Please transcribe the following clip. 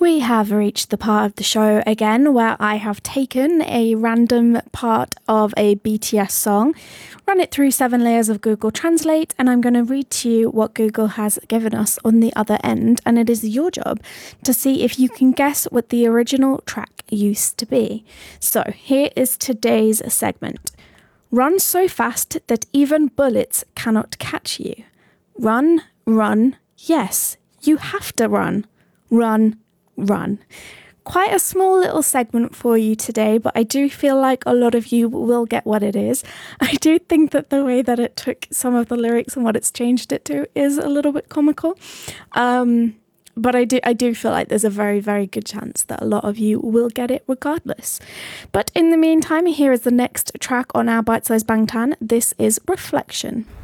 We have reached the part of the show again where I have taken a random part of a BTS song, run it through 7 layers of Google Translate, and I'm going to read to you what Google has given us on the other end, and it is your job to see if you can guess what the original track used to be. So here is today's segment. Run so fast that even bullets cannot catch you. Run, run, yes, you have to run. Run, run. Quite a small little segment for you today, but I do feel like a lot of you will get what it is. I do think that the way that it took some of the lyrics and what it's changed it to is a little bit comical. But I do feel like there's a very, very good chance that a lot of you will get it regardless. But in the meantime, here is the next track on our Bite Size Bangtan. This is Reflection.